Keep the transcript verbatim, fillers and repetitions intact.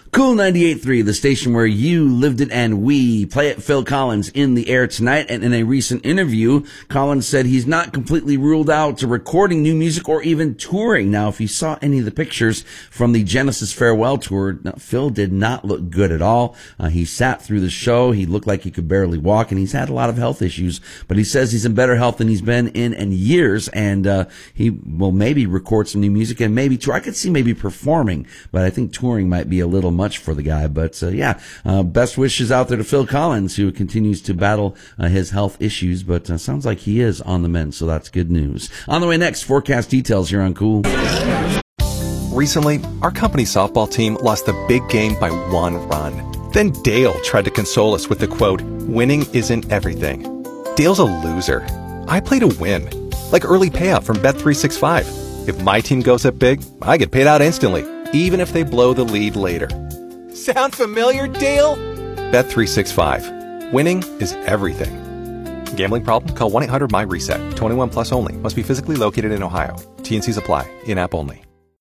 Cool ninety-eight point three, the station where you lived it and we play it. Phil Collins in the air tonight. And in a recent interview, Collins said he's not completely ruled out to recording new music or even touring. Now, if you saw any of the pictures from the Genesis farewell tour, no, Phil did not look good at all. Uh, he sat through the show. He looked like he could barely walk, and he's had a lot of health issues. But he says he's in better health than he's been in in years, and uh, he will maybe record some new music and maybe tour. I could see maybe performing, but I think touring might be a little much for the guy. But uh, yeah, uh, best wishes out there to Phil Collins, who continues to battle uh, his health issues, but uh, sounds like he is on the mend, so that's good news. On the way next, forecast details here on Cool. Recently, our company softball team lost the big game by one run. Then Dale tried to console us with the quote, "Winning isn't everything." Dale's a loser. I play to win, like early payout from Bet three sixty-five. If my team goes up big, I get paid out instantly, even if they blow the lead later. Sound familiar, Dale? Bet three sixty-five. Winning is everything. Gambling problem? Call one eight hundred M Y RESET. twenty-one plus only. Must be physically located in Ohio. T and Cs apply. In-app only.